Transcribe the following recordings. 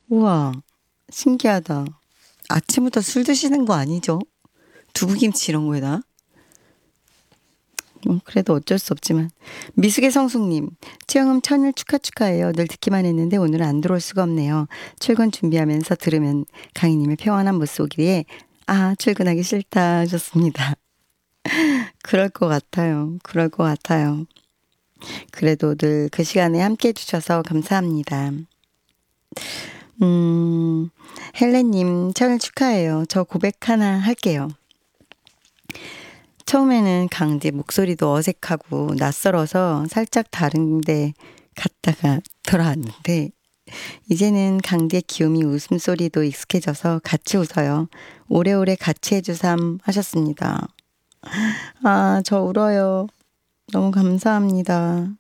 우와, 신기하다. 아침부터 술 드시는 거 아니죠? 두부김치 이런 거에다. 그래도 어쩔 수 없지만. 미숙의 성숙님, 최영음 천일 축하해요. 늘 듣기만 했는데 오늘은 안 들어올 수가 없네요. 출근 준비하면서 들으면 강희님의 평안한 모습이기에 출근하기 싫다 하셨습니다. 그럴 것 같아요. 그럴 것 같아요. 그래도 늘 그 시간에 함께 해주셔서 감사합니다. 헬렌님, 천일 축하해요. 저 고백 하나 할게요. 처음에는 강디 목소리도 어색하고 낯설어서 살짝 다른데 갔다가 돌아왔는데 이제는 강디의 귀요미 웃음소리도 익숙해져서 같이 웃어요. 오래오래 같이 해주삼 하셨습니다. 저 울어요. 너무 감사합니다.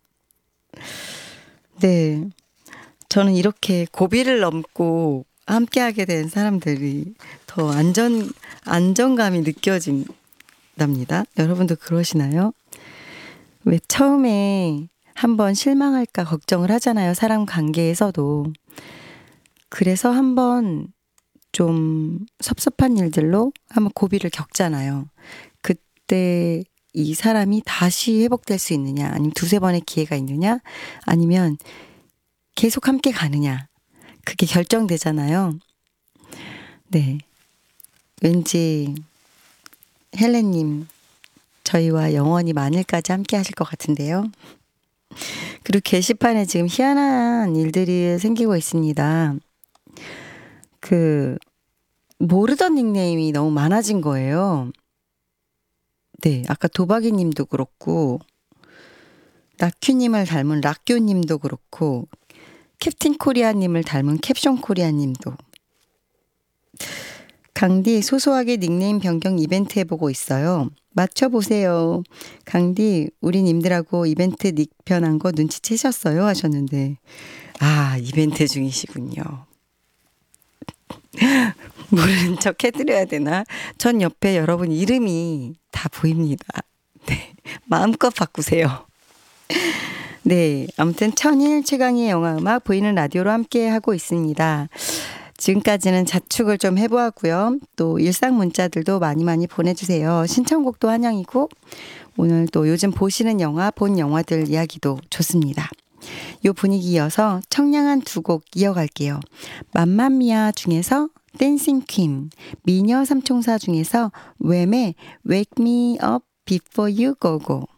네. 저는 이렇게 고비를 넘고 함께하게 된 사람들이 더 안정감이 느껴진답니다. 여러분도 그러시나요? 왜 처음에 한번 실망할까 걱정을 하잖아요. 사람 관계에서도. 그래서 한번 좀 섭섭한 일들로 한번 고비를 겪잖아요. 그때 이 사람이 다시 회복될 수 있느냐, 아니면 두세 번의 기회가 있느냐, 아니면 계속 함께 가느냐. 그게 결정되잖아요. 네. 왠지 헬렌님, 저희와 영원히 만일까지 함께 하실 것 같은데요. 그리고 게시판에 지금 희한한 일들이 생기고 있습니다. 모르던 닉네임이 너무 많아진 거예요. 네. 아까 도박이 님도 그렇고, 라큐님을 닮은 라큐님도 그렇고, 캡틴 코리아님을 닮은 캡션 코리아님도. 강디 소소하게 닉네임 변경 이벤트 해보고 있어요. 맞춰보세요. 강디 우리 님들하고 이벤트 닉 변한 거 눈치채셨어요? 하셨는데 이벤트 중이시군요. 모르는 척 해드려야 되나? 전 옆에 여러분 이름이 다 보입니다. 네, 마음껏 바꾸세요. 네, 아무튼 천일 최강의 영화음악 보이는 라디오로 함께 하고 있습니다. 지금까지는 자축을 좀 해보았고요. 또 일상 문자들도 많이 보내주세요. 신청곡도 환영이고 오늘 또 요즘 보시는 영화, 본 영화들 이야기도 좋습니다. 요 분위기 이어서 청량한 두 곡 이어갈게요. 맘마미아 중에서 댄싱 퀸, 미녀 삼총사 중에서 웸의 Wake Me Up Before You Go Go.